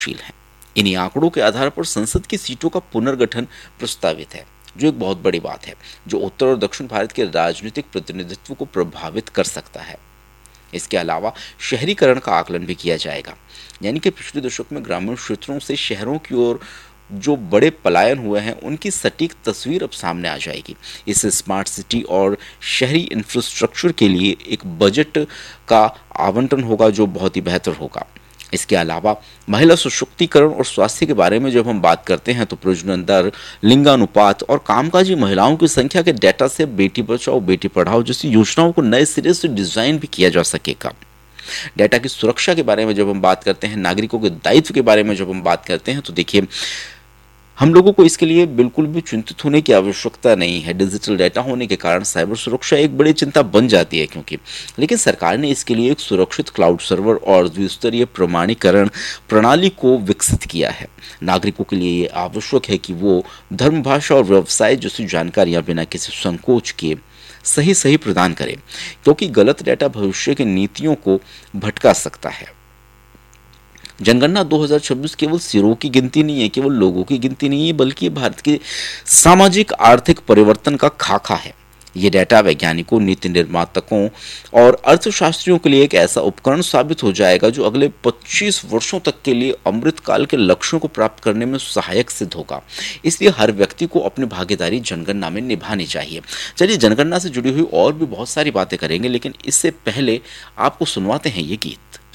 प्रयोगशील हैं। इन्हीं आंकड़ों के आधार पर संसद की सीटों का पुनर्गठन प्रस्तावित है, जो एक बहुत बड़ी बात है, जो उत्तर और दक्षिण भारत के राजनीतिक प्रतिनिधित्व को प्रभावित कर सकता है। इसके अलावा शहरीकरण का आकलन भी किया जाएगा, यानी कि पिछले दशक में ग्रामीण क्षेत्रों से शहरों की ओर जो बड़े पलायन हुए हैं उनकी सटीक तस्वीर अब सामने आ जाएगी। इससे स्मार्ट सिटी और शहरी इंफ्रास्ट्रक्चर के लिए एक बजट का आवंटन होगा जो बहुत ही बेहतर होगा। इसके अलावा महिला सशक्तिकरण और स्वास्थ्य के बारे में जब हम बात करते हैं तो प्रजनन दर, लिंगानुपात और कामकाजी महिलाओं की संख्या के डेटा से बेटी बचाओ बेटी पढ़ाओ जैसी योजनाओं को नए सिरे से डिजाइन भी किया जा सकेगा। डेटा की सुरक्षा के बारे में जब हम बात करते हैं, नागरिकों के दायित्व के बारे में जब हम बात करते हैं तो देखिए, हम लोगों को इसके लिए बिल्कुल भी चिंतित होने की आवश्यकता नहीं है। डिजिटल डेटा होने के कारण साइबर सुरक्षा एक बड़ी चिंता बन जाती है क्योंकि, लेकिन सरकार ने इसके लिए एक सुरक्षित क्लाउड सर्वर और द्विस्तरीय प्रमाणीकरण प्रणाली को विकसित किया है। नागरिकों के लिए ये आवश्यक है कि वो धर्म, भाषा और व्यवसाय जैसी जानकारियां बिना किसी संकोच के सही प्रदान करें, क्योंकि गलत डेटा भविष्य की नीतियों को भटका सकता है। जनगणना 2026 केवल सिरों की गिनती नहीं है, केवल लोगों की गिनती नहीं है, बल्कि भारत के सामाजिक आर्थिक परिवर्तन का खाका है। ये डेटा वैज्ञानिकों, नीति निर्माताओं और अर्थशास्त्रियों के लिए एक ऐसा उपकरण साबित हो जाएगा जो अगले 25 वर्षों तक के लिए अमृतकाल के लक्ष्यों को प्राप्त करने में सहायक सिद्ध होगा। इसलिए हर व्यक्ति को अपनी भागीदारी जनगणना में निभानी चाहिए। चलिए, जनगणना से जुड़ी हुई और भी बहुत सारी बातें करेंगे, लेकिन इससे पहले आपको सुनवाते हैं ये गीत।